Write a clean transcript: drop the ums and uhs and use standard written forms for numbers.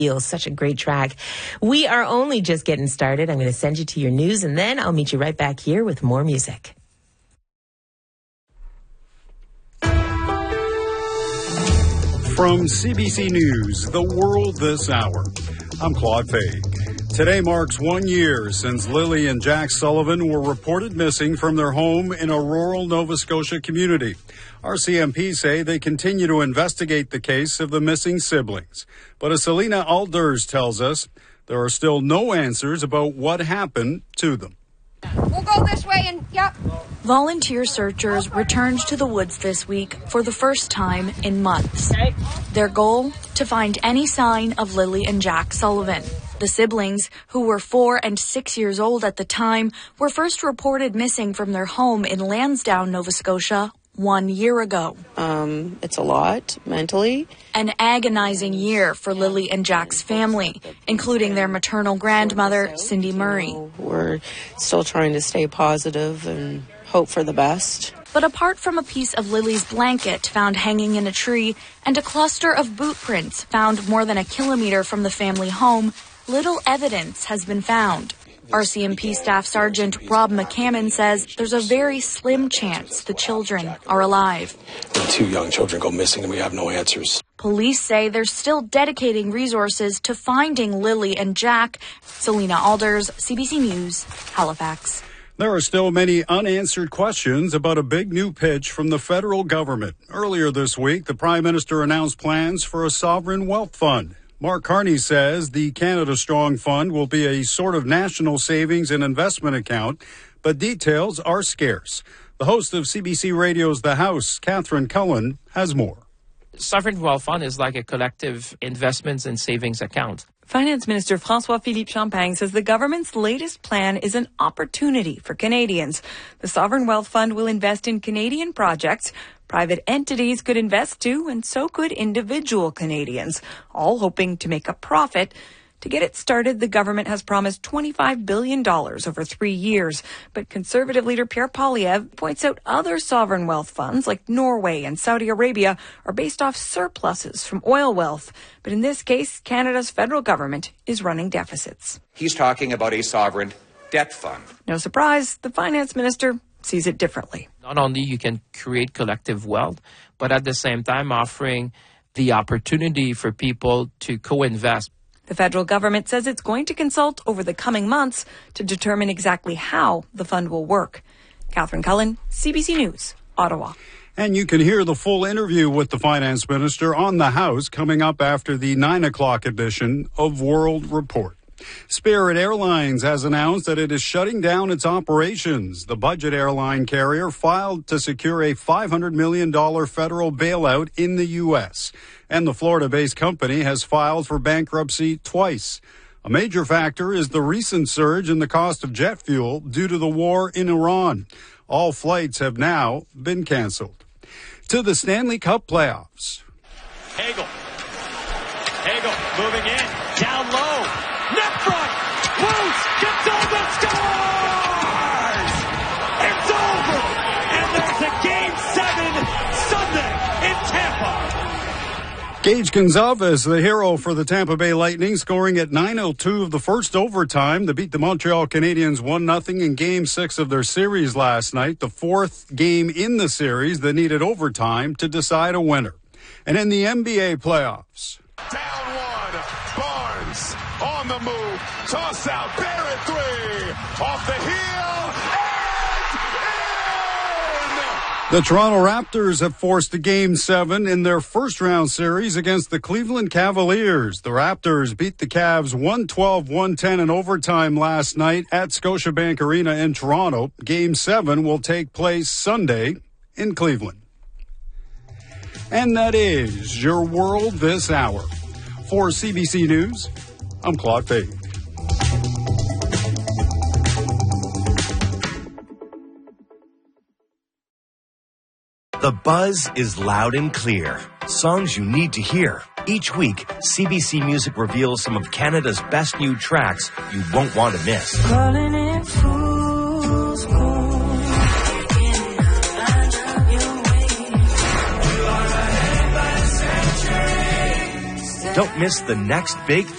Such a great track. We are only just getting started. I'm going to send you to your news, and then I'll meet you right back here with more music. From CBC News, The World This Hour, I'm Claude Fay. Today marks 1 year since Lily and Jack Sullivan were reported missing from their home in a rural Nova Scotia community. RCMP say they continue to investigate the case of the missing siblings. But as Selena Alders tells us, there are still no answers about what happened to them. We'll go this way and, yep. Volunteer searchers returned to the woods this week for the first time in months. Their goal? To find any sign of Lily and Jack Sullivan. The siblings, who were 4 and 6 years old at the time, were first reported missing from their home in Lansdowne, Nova Scotia, 1 year ago. It's a lot mentally. An agonizing year for Lily and Jack's family, including their maternal grandmother, Cindy Murray. We're still trying to stay positive and hope for the best. But apart from a piece of Lily's blanket found hanging in a tree and a cluster of boot prints found more than a kilometer from the family home, little evidence has been found. RCMP Staff Sergeant Rob McCammon says there's a very slim chance the children are alive. When 2 young children go missing and we have no answers. Police say they're still dedicating resources to finding Lily and Jack. Selena Alders, CBC News, Halifax. There are still many unanswered questions about a big new pitch from the federal government. Earlier this week, the Prime Minister announced plans for a sovereign wealth fund. Mark Carney says the Canada Strong Fund will be a sort of national savings and investment account, but details are scarce. The host of CBC Radio's The House, Catherine Cullen, has more. Sovereign Wealth Fund is like a collective investments and savings account. Finance Minister François-Philippe Champagne says the government's latest plan is an opportunity for Canadians. The Sovereign Wealth Fund will invest in Canadian projects. Private entities could invest too, and so could individual Canadians, all hoping to make a profit. To get it started, the government has promised $25 billion over 3 years. But Conservative leader Pierre Poilievre points out other sovereign wealth funds like Norway and Saudi Arabia are based off surpluses from oil wealth. But in this case, Canada's federal government is running deficits. He's talking about a sovereign debt fund. No surprise, the finance minister sees it differently. Not only you can create collective wealth, but at the same time offering the opportunity for people to co-invest. The federal government says it's going to consult over the coming months to determine exactly how the fund will work. Catherine Cullen, CBC News, Ottawa. And you can hear the full interview with the finance minister on The House coming up after the 9 o'clock edition of World Report. Spirit Airlines has announced that it is shutting down its operations. The budget airline carrier filed to secure a $500 million federal bailout in the U.S., and the Florida-based company has filed for bankruptcy twice. A major factor is the recent surge in the cost of jet fuel due to the war in Iran. All flights have now been canceled. To the Stanley Cup playoffs. Hagel moving in, down low. Net front! Boots! Gets over! Scores! It's over! And there's a Game 7 Sunday in Tampa. Gage Gonzalez, the hero for the Tampa Bay Lightning, scoring at 9:02 of the first overtime to beat the Montreal Canadiens 1-0 in Game 6 of their series last night, the fourth game in the series that needed overtime to decide a winner. And in the NBA playoffs. Down one, Barnes on the move, toss out, Barrett three, off the heel, and in! The Toronto Raptors have forced a Game 7 in their first-round series against the Cleveland Cavaliers. The Raptors beat the Cavs 112-110 in overtime last night at Scotiabank Arena in Toronto. Game 7 will take place Sunday in Cleveland. And that is your World This Hour. For CBC News, I'm Claude Fay. The buzz is loud and clear. Songs you need to hear. Each week, CBC Music reveals some of Canada's best new tracks you won't want to miss. Calling it fool's gold. Don't miss the next big